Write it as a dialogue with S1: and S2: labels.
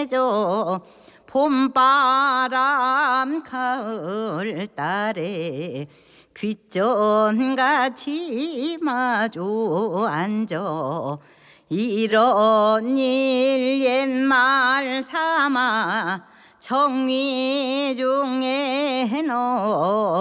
S1: 맺어 봄바람 가을달에 귓전같이 마주 앉아 이런 일 옛말 삼아 정리 중에 너